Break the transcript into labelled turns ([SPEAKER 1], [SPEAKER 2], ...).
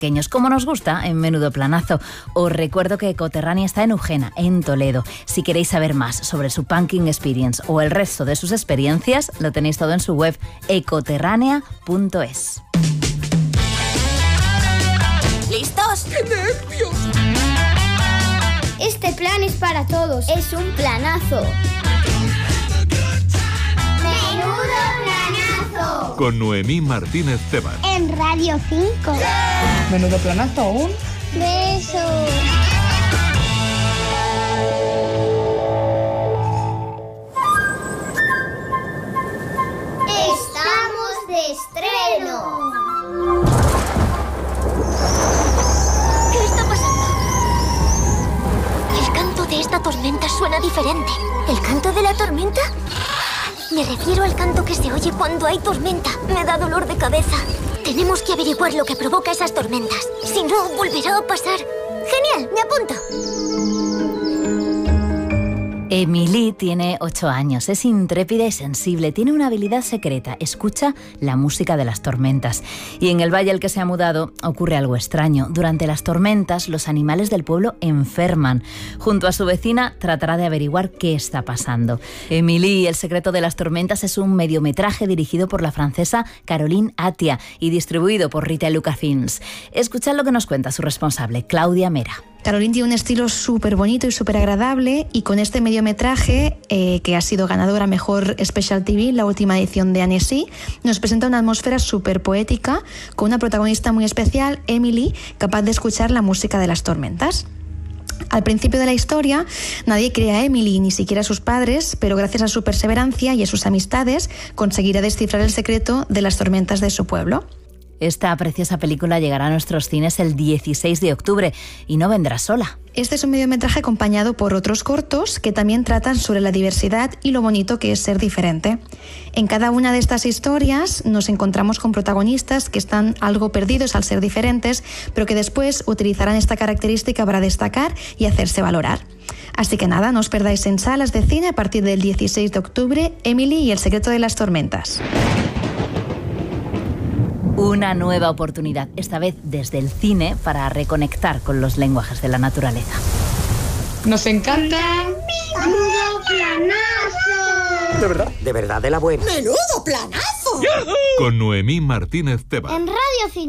[SPEAKER 1] pequeños, como nos gusta en Menudo Planazo. Os recuerdo que Ecoterránea está en Ugena, en Toledo. Si queréis saber más sobre su Punking Experience o el resto de sus experiencias, lo tenéis todo en su web ecoterránea.es.
[SPEAKER 2] ¿Listos?
[SPEAKER 3] ¡Qué nervios!
[SPEAKER 4] Este plan es para todos. Es un planazo. ¡Menudo Planazo!
[SPEAKER 5] Con Noemí Martínez Tebar.
[SPEAKER 4] En Radio 5.
[SPEAKER 3] Menudo planazo aún.
[SPEAKER 4] Beso. Estamos de estreno.
[SPEAKER 6] ¿Qué está pasando? El canto de esta tormenta suena diferente. ¿El canto de la tormenta? Me refiero al canto que se oye cuando hay tormenta. Me da dolor de cabeza. Tenemos que averiguar lo que provoca esas tormentas. Si no, volverá a pasar. ¡Genial! ¡Me apunto!
[SPEAKER 1] Emily tiene 8 años, es intrépida y sensible, tiene una habilidad secreta, escucha la música de las tormentas. Y en el valle al que se ha mudado ocurre algo extraño. Durante las tormentas los animales del pueblo enferman. Junto a su vecina tratará de averiguar qué está pasando. Emily, el secreto de las tormentas, es un mediometraje dirigido por la francesa Caroline Attia y distribuido por Rita y Luca Films. Escuchad lo que nos cuenta su responsable, Claudia Mera.
[SPEAKER 7] Caroline tiene un estilo súper bonito y súper agradable, y con este mediometraje, que ha sido ganadora Mejor Special TV, la última edición de Annecy, nos presenta una atmósfera súper poética con una protagonista muy especial, Emily, capaz de escuchar la música de las tormentas. Al principio de la historia, nadie cree a Emily, ni siquiera a sus padres, pero gracias a su perseverancia y a sus amistades, conseguirá descifrar el secreto de las tormentas de su pueblo.
[SPEAKER 1] Esta preciosa película llegará a nuestros cines el 16 de octubre y no vendrá sola.
[SPEAKER 7] Este es un mediometraje acompañado por otros cortos que también tratan sobre la diversidad y lo bonito que es ser diferente. En cada una de estas historias nos encontramos con protagonistas que están algo perdidos al ser diferentes, pero que después utilizarán esta característica para destacar y hacerse valorar. Así que nada, no os perdáis en salas de cine a partir del 16 de octubre, Emily y el secreto de las tormentas.
[SPEAKER 1] Una nueva oportunidad, esta vez desde el cine, para reconectar con los lenguajes de la naturaleza.
[SPEAKER 3] Nos encanta.
[SPEAKER 4] ¡Menudo Planazo!
[SPEAKER 8] ¿De verdad? ¿De verdad, de la buena?
[SPEAKER 2] ¡Menudo planazo!
[SPEAKER 5] Con Noemí Martínez Tebar.
[SPEAKER 4] En Radio 5.